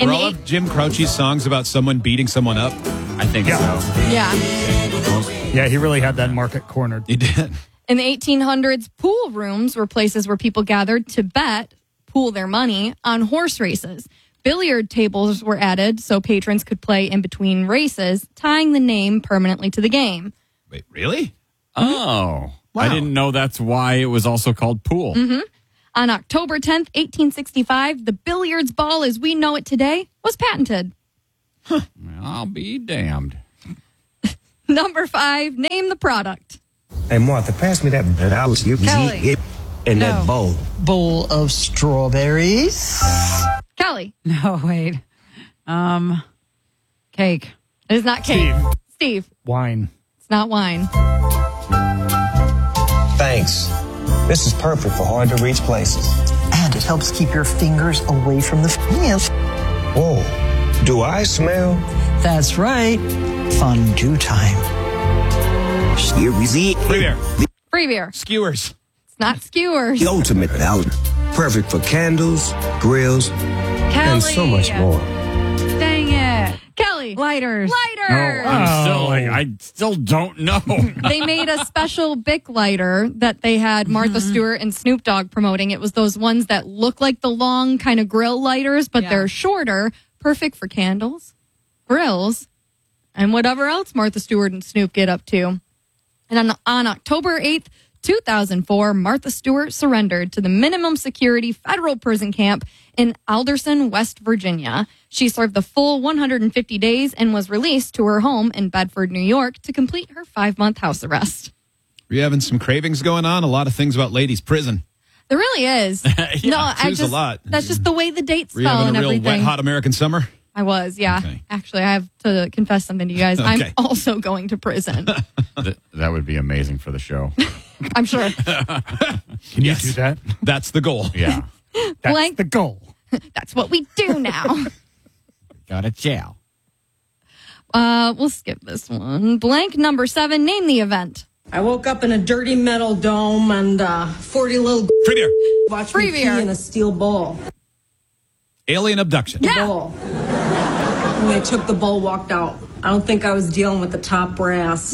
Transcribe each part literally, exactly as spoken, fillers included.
In Were the all eight- of Jim Croce's songs about someone beating someone up? I think Yeah. so. Yeah. Yeah, he really had that market cornered. He did. In the eighteen hundreds, pool rooms were places where people gathered to bet, pool their money, on horse races. Billiard tables were added so patrons could play in between races, tying the name permanently to the game. Wait, really? Oh. Wow. I didn't know that's why it was also called pool. Mm-hmm. On October tenth, eighteen sixty-five, the billiards ball as we know it today was patented. Well, I'll be damned. Number five, name the product. Hey, Martha, pass me that house you Kelly. eat in No. that bowl. Bowl of strawberries. Kelly. No, wait. Um, cake. It is not cake. Steve. Steve. Wine. It's not wine. Thanks. This is perfect for hard to reach places. And it helps keep your fingers away from the fans. Whoa, do I smell? That's right. Fondue time. Free Free beer. Free beer. Skewers. It's not skewers. The ultimate out. Perfect for candles, grills, and so much more. Dang it. Kelly. Lighters. Lighter. I'm still Oh. like, I still don't know. They made a special Bic lighter that they had Martha Stewart and Snoop Dogg promoting. It was those ones that look like the long kind of grill lighters, but Yeah. they're shorter, perfect for candles, grills, and whatever else Martha Stewart and Snoop get up to. And on, on October eighth, two thousand four, Martha Stewart surrendered to the minimum security federal prison camp in Alderson, West Virginia. She served the full one hundred fifty days and was released to her home in Bedford, New York to complete her five-month house arrest. Are you having some cravings going on? A lot of things about ladies' prison. There really is. no, I two's a just lot. that's just the way the dates Were you fell having and a real everything. wet, hot American summer? I was, yeah. Okay. Actually, I have to confess something to you guys. I'm Okay. also going to prison. Th- that would be amazing for the show. I'm sure. Can you do that? That's the goal. Yeah. That's Blank. the goal. That's what we do now. Got a chow. Uh, we'll skip this one. Blank number seven. Name the event. I woke up in a dirty metal dome and uh, forty little Free beer. watched Free me beer. pee in a steel bowl. Alien abduction. Yeah. Bowl. When they took the bowl, walked out. I don't think I was dealing with the top brass.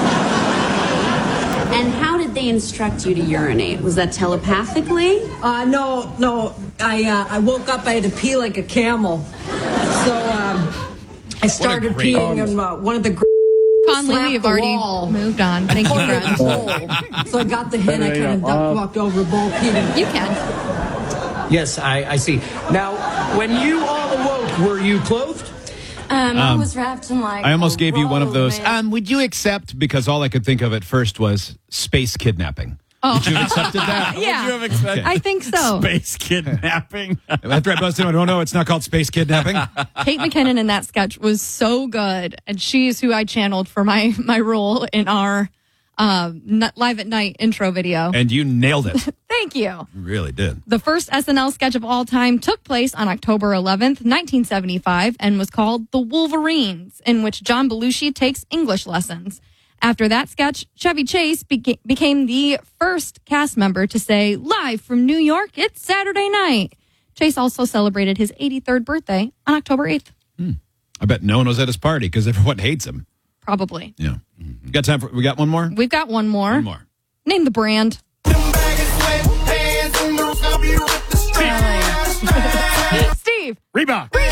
And how did they instruct you to urinate? Was that telepathically? Uh, no, no. I uh, I woke up. I had to pee like a camel. So um, I started great- peeing in uh, one of the. Gr- Conley, slapped we've the already wall. moved on. Thank you, friend. bowl. So I got the hint. I kind of duck walked over the bowl, peed in. You can. Yes, I, I see. Now, when you all awoke, were you clothed? Um, I was wrapped in like. I almost a gave you one of robe, those. man. Um, would you accept? Because all I could think of at first was space kidnapping. Oh. Would you have accepted that? Yeah. Would you have expected I think so. space kidnapping? After I busted, I don't know. It's not called space kidnapping. Kate McKinnon in that sketch was so good, and she's who I channeled for my my role in our um, N- Live at Night intro video. And you nailed it. Thank you. You really did. The first S N L sketch of all time took place on October eleventh, nineteen seventy-five, and was called The Wolverines, in which John Belushi takes English lessons. After that sketch, Chevy Chase beca- became the first cast member to say, live from New York, it's Saturday night. Chase also celebrated his eighty-third birthday on October eighth. I bet no one was at his party because everyone hates him. Probably. Yeah. You got time for? We got one more. We've got one more. One more. Name the brand. Steve. Reebok.